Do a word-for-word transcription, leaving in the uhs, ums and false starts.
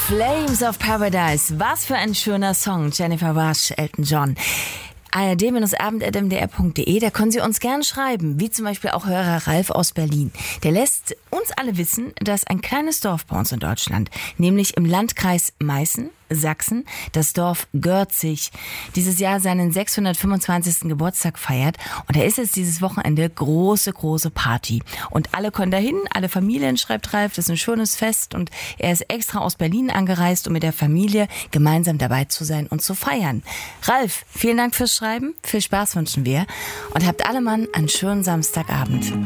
Flames of Paradise. Was für ein schöner Song. Jennifer Rush, Elton John. a r d abend at m d r punkt d e, da können Sie uns gern schreiben, wie zum Beispiel auch Hörer Ralf aus Berlin. Der lässt uns alle wissen, dass ein kleines Dorf bei uns in Deutschland, nämlich im Landkreis Meißen, Sachsen, das Dorf Görzig, dieses Jahr seinen sechshundertfünfundzwanzigsten Geburtstag feiert. Und da ist es dieses Wochenende große, große Party. Und alle können dahin, alle Familien, schreibt Ralf, das ist ein schönes Fest. Und er ist extra aus Berlin angereist, um mit der Familie gemeinsam dabei zu sein und zu feiern. Ralf, vielen Dank fürs Schreiben, viel Spaß wünschen wir. Und habt alle Mann einen schönen Samstagabend.